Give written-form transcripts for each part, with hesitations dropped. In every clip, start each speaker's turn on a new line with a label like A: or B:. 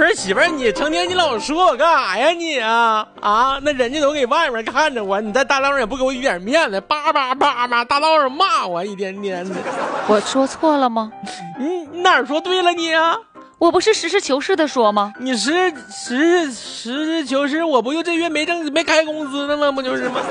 A: 是媳妇儿，你成天你老说我干啥呀你啊？那人家都给外面看着我，你在大道上也不给我一点面子，叭叭叭叭，大道上骂我一天天的。
B: 我说错了吗？
A: 你哪儿说对了你啊？
B: 我不是实事求是的说吗？
A: 你实事求是，我不就这月没开工资呢吗？不就是吗？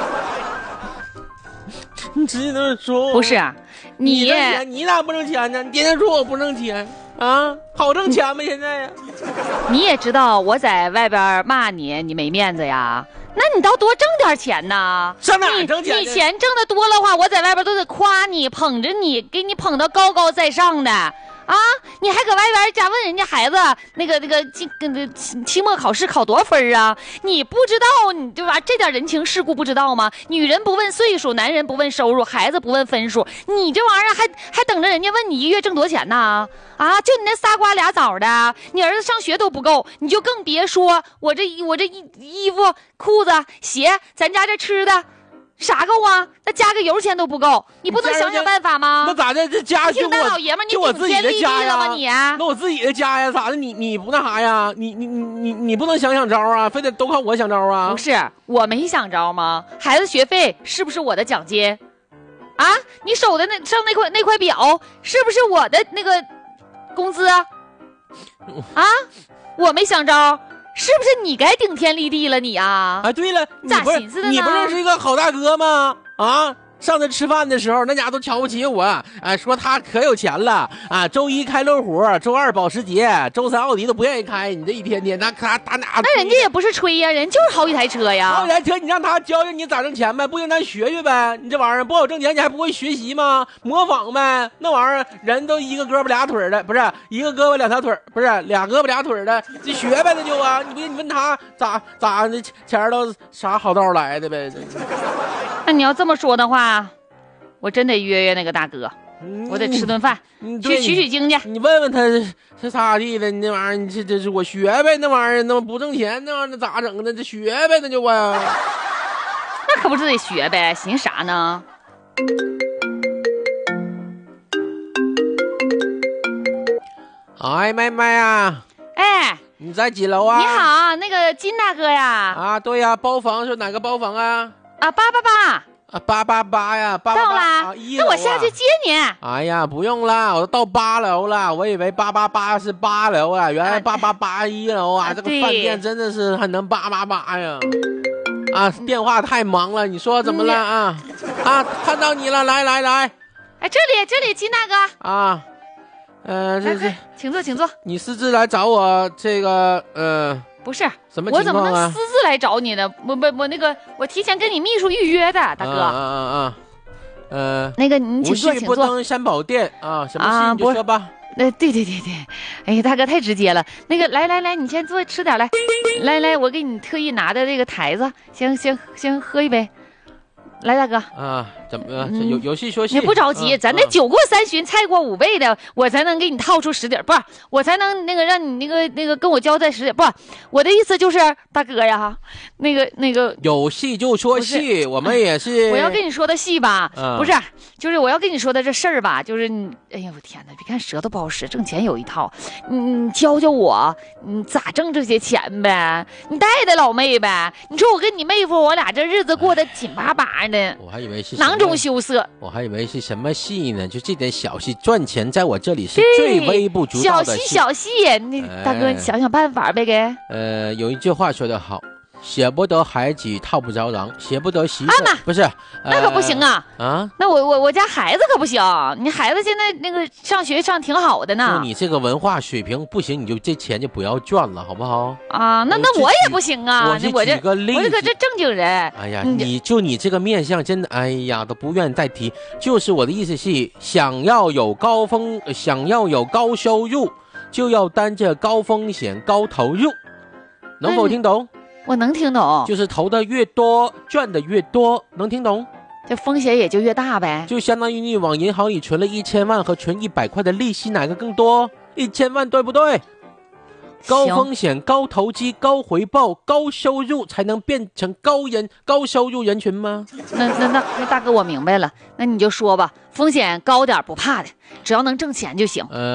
A: 你直接都说
B: 不是啊，你
A: 咋不挣钱呢？你天天说我不挣钱啊，好挣钱吗？现在呀，
B: 你也知道我在外边骂你，你没面子呀。那你倒多挣点钱呐！
A: 上哪儿挣钱？
B: 你钱挣得多的话，我在外边都得夸你，捧着你，给你捧到高高在上的。你还搁外边家问人家孩子那个期末考试考多少分啊？你不知道，你对吧？这点人情世故不知道吗？女人不问岁数，男人不问收入，孩子不问分数，你这玩意儿还等着人家问你一个月挣多少钱呢？就你那仨瓜俩枣的，你儿子上学都不够，你就更别说我这衣服、裤子、鞋，咱家这吃的。啥够啊？那加个油钱都不够，你不能想想办法吗？
A: 那咋的？这家就
B: 大老爷们，
A: 就我自己的家呀！
B: 你
A: 那我自己的家呀，咋的？你不那啥呀？你不能想招啊？非得都靠我想招啊？
B: 不是，我没想招吗？孩子学费是不是我的奖金？你手的上那块表是不是我的那个工资？我没想招。是不是你该顶天立地了你啊？
A: 对了，
B: 咋寻思的呢？
A: 你不认识一个好大哥吗？上次吃饭的时候，那家都瞧不起我，说他可有钱了周一开乐虎，周二保时捷，周三奥迪都不愿意开。你这一天天，那
B: 人家也不是吹呀，人就是好几台车呀。
A: 好几台车，你让他教教你咋挣钱呗，不行咱学学呗。你这玩意儿不好挣钱，你还不会学习吗？模仿呗，那玩意儿人都一个胳膊俩腿的，不是一个胳膊两条腿，不是俩胳膊俩腿的，就学呗，那就你问他咋的钱都啥好道来的呗。
B: 那你要这么说的话，我真得约那个大哥，我得吃顿饭，去取经去。
A: 你问问他是咋地的？你那玩意儿，你这是我学呗，那玩意儿那不挣钱，那玩意儿那咋整的？这学呗，那就
B: 那可不是得学呗，寻啥呢？
A: 哎，妹妹啊！你在几楼啊？
B: 你好，那个金大哥呀。
A: 对呀，包房是哪个包房啊
B: ？888。
A: 888呀，888
B: 到了，那我下去接你。
A: 哎呀，不用了，我都到8楼了，我以为888是8楼啊，原来888 1楼啊，这个饭店真的是很能888呀。电话太忙了，你说怎么了看到你了，来。
B: 这里金大哥。请坐。
A: 你私自来找我这个
B: 不是
A: 什么情况啊？
B: 我怎么能私自来找你呢？我提前跟你秘书预约的，大哥。那个你请坐。
A: 无序不登三宝殿什么事你就说吧。
B: 对。哎呀，大哥太直接了。那个来，你先坐吃点来。来，我给你特意拿的这个台子，先喝一杯。来，大哥
A: 怎么有戏说戏？
B: 你不着急，咱这酒过三巡，菜过五味的，我才能给你套出实底，不是我才能让你那个跟我交代实底，不是我的意思就是大哥呀，那个
A: 有戏就说戏，我们也是。
B: 我要跟你说的戏吧，不是，就是我要跟你说的这事儿吧，就是你，哎呀我天哪，别看舌头不好使，挣钱有一套，你教教我，你咋挣这些钱呗？你带老妹呗？你说我跟你妹夫，我俩这日子过得紧巴巴的，
A: 我还以为是
B: 囊中羞涩，
A: 我还以为是什么戏呢？就这点小戏，赚钱在我这里是最微不足道的戏。
B: 小戏，你大哥，你想想办法呗，给。
A: 有一句话说得好，写不得孩子套不着狼，写不得媳妇不是，
B: 那可不行啊！那我家孩子可不行，你孩子现在那个上学上挺好的呢。
A: 就你这个文化水平不行，你就这钱就不要赚了，好不好？
B: 那我也不行啊！
A: 我举个例子，
B: 我这可是正经人。
A: 哎呀，你这个面相真的，哎呀，都不愿意再提。就是我的意思是，想要有高收入，就要担着高风险高投入。能否听懂？
B: 我能听懂，
A: 就是投的越多，赚的越多，能听懂？
B: 这风险也就越大呗。
A: 就相当于你往银行里存了1000万和存100块的利息，哪个更多？1000万，对不对？高风险、高投机、高回报、高收入，才能变成高收入人群吗？
B: 那大哥，我明白了，那你就说吧，风险高点不怕的，只要能挣钱就行。